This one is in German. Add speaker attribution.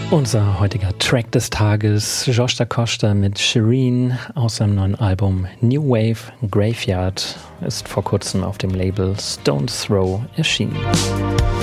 Speaker 1: Unser heutiger Track des Tages, Josh Da Costa mit Shireen aus seinem neuen Album New Wave Graveyard, ist vor kurzem auf dem Label Stone's Throw erschienen.